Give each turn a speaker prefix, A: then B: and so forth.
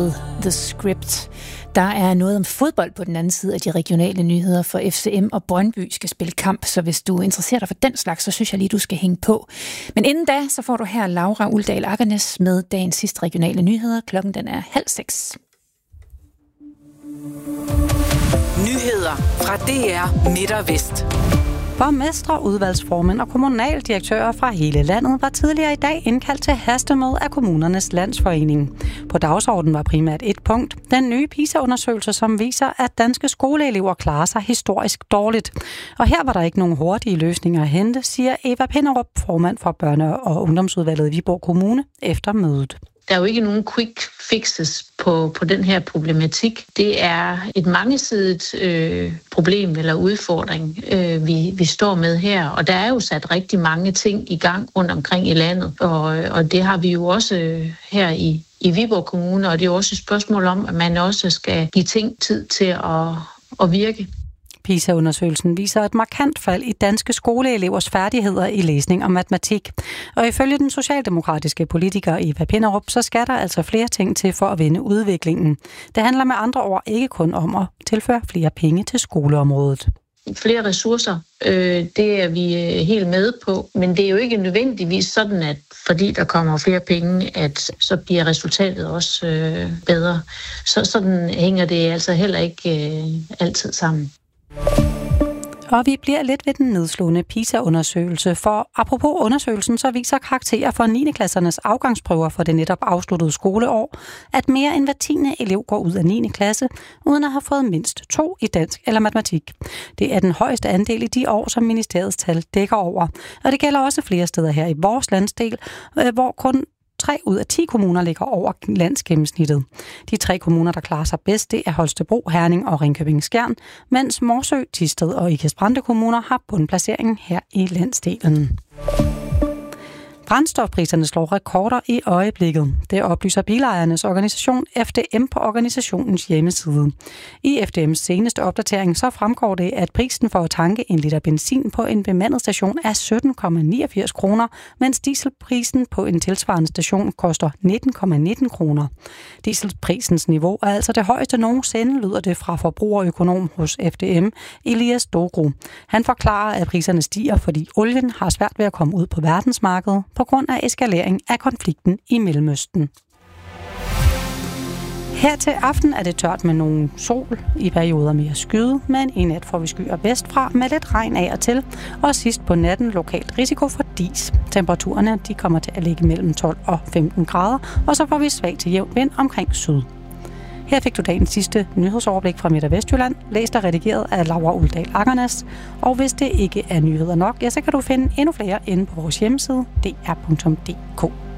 A: The Script. Der er noget om fodbold på den anden side af de regionale nyheder, for FCM og Brøndby skal spille kamp, så hvis du interesserer dig for den slags, så synes jeg lige, du skal hænge på. Men inden da, så får du her Laura Uldal Akernes med dagens sidste regionale nyheder. Klokken den er 5:30.
B: Nyheder fra DR Midt og Vest.
C: Borgmestre, udvalgsformænd og kommunaldirektører fra hele landet var tidligere i dag indkaldt til hastemøde af Kommunernes Landsforening. På dagsordenen var primært et punkt: den nye PISA-undersøgelse, som viser, at danske skoleelever klarer sig historisk dårligt. Og her var der ikke nogen hurtige løsninger at hente, siger Eva Pinderup, formand for Børne- og Ungdomsudvalget i Viborg Kommune, efter mødet.
D: Der er jo ikke nogen quick fixes på den her problematik. Det er et mangesidigt problem eller udfordring, vi står med her. Og der er jo sat rigtig mange ting i gang rundt omkring i landet. Og det har vi jo også her i Viborg Kommune. Og det er jo også et spørgsmål om, at man også skal give ting tid til at virke.
C: PISA-undersøgelsen viser et markant fald i danske skoleelevers færdigheder i læsning og matematik. Og ifølge den socialdemokratiske politiker Eva Pinderup, så skal der altså flere ting til for at vende udviklingen. Det handler med andre ord ikke kun om at tilføre flere penge til skoleområdet.
D: Flere ressourcer, det er vi helt med på, men det er jo ikke nødvendigvis sådan, at fordi der kommer flere penge, at så bliver resultatet også bedre. Så sådan hænger det altså heller ikke altid sammen.
C: Og vi bliver lidt ved den nedslående PISA-undersøgelse, for apropos undersøgelsen, så viser karakterer for 9. klassernes afgangsprøver for det netop afsluttede skoleår, at mere end hver 10. elev går ud af 9. klasse, uden at have fået mindst 2 i dansk eller matematik. Det er den højeste andel i de år, som ministeriets tal dækker over. Og det gælder også flere steder her i vores landsdel, hvor kun 3 ud af 10 kommuner ligger over landsgennemsnittet. De 3 kommuner, der klarer sig bedst, det er Holstebro, Herning og Ringkøbing-Skjern, mens Morsø, Thisted og Ikast-Brande kommuner har bundplaceringen her i landsdelen. Brændstofpriserne slår rekorder i øjeblikket. Det oplyser bilejernes organisation FDM på organisationens hjemmeside. I FDM's seneste opdatering så fremgår det, at prisen for at tanke en liter benzin på en bemandet station er 17,89 kroner, mens dieselprisen på en tilsvarende station koster 19,19 kroner. Dieselprisens niveau er altså det højeste nogensinde, lyder det fra forbrugerøkonom hos FDM, Elias Dogro. Han forklarer, at priserne stiger, fordi olien har svært ved at komme ud på verdensmarkedet på grund af eskalering af konflikten i Mellemøsten. Her til aften er det tørt med nogen sol, i perioder mere skyde, men i nat får vi skyer vestfra med lidt regn af og til, og sidst på natten lokalt risiko for dis. Temperaturerne de kommer til at ligge mellem 12 og 15 grader, og så får vi svag til jævn vind omkring syd. Her fik du dagens sidste nyhedsoverblik fra Midt- og Vestjylland, læst og redigeret af Laura Uldal Akernes. Og hvis det ikke er nyheder nok, ja, så kan du finde endnu flere inde på vores hjemmeside, dr.dk.